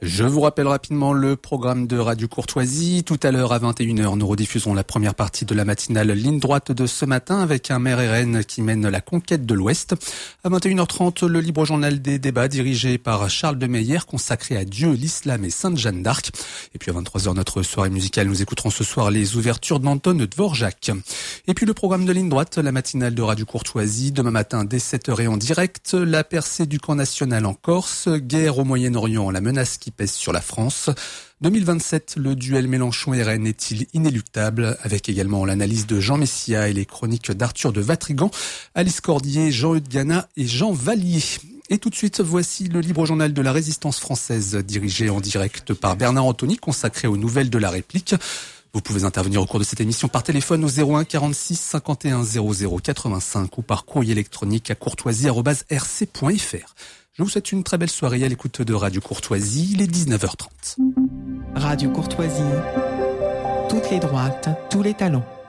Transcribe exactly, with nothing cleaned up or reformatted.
Je vous rappelle rapidement le programme de Radio Courtoisie. Tout à l'heure à vingt et une heures, nous rediffuserons la première partie de la matinale Ligne droite de ce matin avec un maire R N qui mène la conquête de l'Ouest. À vingt et une heures trente, le libre journal des débats dirigé par Charles de Meyer consacré à Dieu, l'islam et Sainte Jeanne d'Arc. Et puis à vingt-trois heures, notre soirée musicale, nous écouterons ce soir les ouvertures d'Anton Dvorak. Et puis le programme de Ligne droite, la matinale de Radio Courtoisie. Demain matin, dès sept heures et en direct, la percée du camp national en Corse, guerre au Moyen-Orient, la menace qui pèse sur la France. deux mille vingt-sept, le duel Mélenchon-R N est-il inéluctable? Avec également l'analyse de Jean Messia et les chroniques d'Arthur de Vatrigan, Alice Cordier, Jean-Eudes Gana et Jean Vallier. Et tout de suite, voici le libre journal de la Résistance française, dirigé en direct par Bernard Anthony, consacré aux nouvelles de la réplique. Vous pouvez intervenir au cours de cette émission par téléphone au zéro un quarante-six cinquante et un zéro zéro quatre-vingt-cinq ou par courrier électronique à courtoisie arobase r c point f r. Je vous souhaite une très belle soirée à l'écoute de Radio Courtoisie, il est dix-neuf heures trente. Radio Courtoisie, toutes les droites, tous les talents.